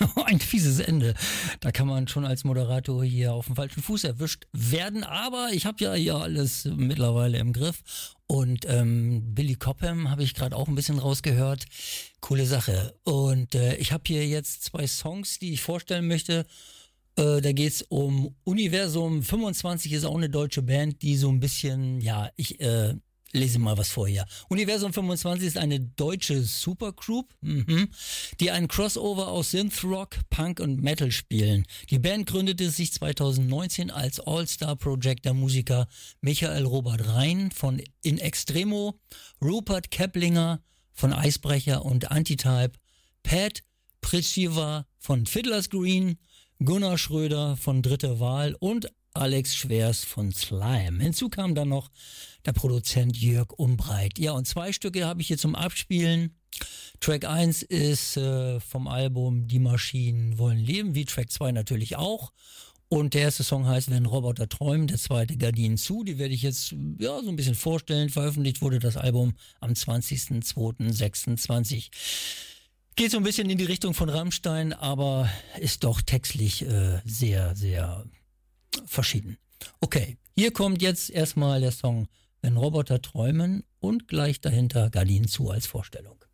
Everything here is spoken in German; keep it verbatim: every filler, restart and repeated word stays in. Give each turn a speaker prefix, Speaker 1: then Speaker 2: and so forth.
Speaker 1: Ein fieses Ende. Da kann man schon als Moderator hier auf dem falschen Fuß erwischt werden. Aber ich habe ja hier alles mittlerweile im Griff. Und ähm, Billy Cobham habe ich gerade auch ein bisschen rausgehört. Coole Sache. Und äh, ich habe hier jetzt zwei Songs, die ich vorstellen möchte. Äh, da geht's um Universum fünfundzwanzig, ist auch eine deutsche Band, die so ein bisschen, ja, ich äh, lese mal was vor hier. Universum fünfundzwanzig ist eine deutsche Supergroup, mhm, die einen Crossover aus Synthrock, Punk und Metal spielen. Die Band gründete sich zweitausendneunzehn als All-Star-Projekt der Musiker Michael Robert Rhein von In Extremo, Rupert Keplinger von Eisbrecher und Antitype, Pat Pritchiva von Fiddler's Green, Gunnar Schröder von Dritte Wahl und Alex Schwers von Slime. Hinzu kam dann noch der Produzent Jörg Umbreit. Ja, und zwei Stücke habe ich hier zum Abspielen. Track eins ist äh, vom Album Die Maschinen wollen leben, wie Track zwei natürlich auch. Und der erste Song heißt Wenn Roboter träumen, der zweite Gardinen zu. Die werde ich jetzt ja so ein bisschen vorstellen. Veröffentlicht wurde das Album am zwanzigster zweiter sechsundzwanzig. Geht so ein bisschen in die Richtung von Rammstein, aber ist doch textlich äh, sehr, sehr verschieden. Okay, hier kommt jetzt erstmal der Song Wenn Roboter träumen und gleich dahinter Gardinen zu als Vorstellung.